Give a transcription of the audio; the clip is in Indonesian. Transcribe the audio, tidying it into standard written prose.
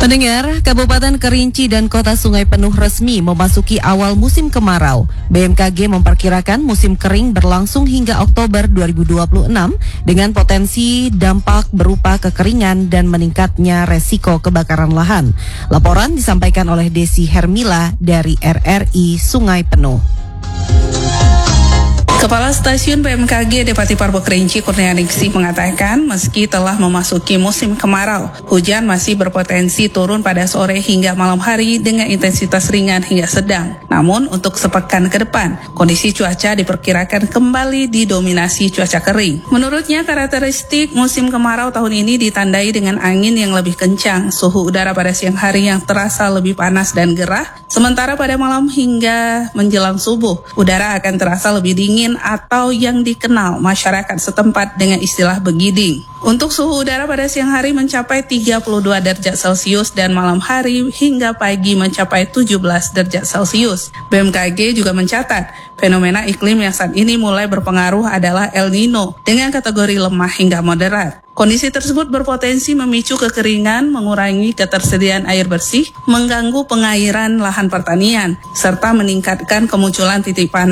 Pendengar, Kabupaten Kerinci dan Kota Sungai Penuh resmi memasuki awal musim kemarau. BMKG memperkirakan musim kering berlangsung hingga Oktober 2026 dengan potensi dampak berupa kekeringan dan meningkatnya resiko kebakaran lahan. Laporan disampaikan oleh Desi Hermila dari RRI Sungai Penuh. Kepala Stasiun BMKG Depati Parbo Kerinci Kurnianingsih mengatakan meski telah memasuki musim kemarau, hujan masih berpotensi turun pada sore hingga malam hari dengan intensitas ringan hingga sedang. Namun untuk sepekan ke depan, kondisi cuaca diperkirakan kembali didominasi cuaca kering. Menurutnya karakteristik musim kemarau tahun ini ditandai dengan angin yang lebih kencang, suhu udara pada siang hari yang terasa lebih panas dan gerah, sementara pada malam hingga menjelang subuh, udara akan terasa lebih dingin atau yang dikenal masyarakat setempat dengan istilah begiding. Untuk suhu udara pada siang hari mencapai 32 derajat Celcius dan malam hari hingga pagi mencapai 17 derajat Celcius. BMKG juga mencatat fenomena iklim yang saat ini mulai berpengaruh adalah El Nino dengan kategori lemah hingga moderat. Kondisi tersebut berpotensi memicu kekeringan, mengurangi ketersediaan air bersih, mengganggu pengairan lahan pertanian, serta meningkatkan kemunculan titik panas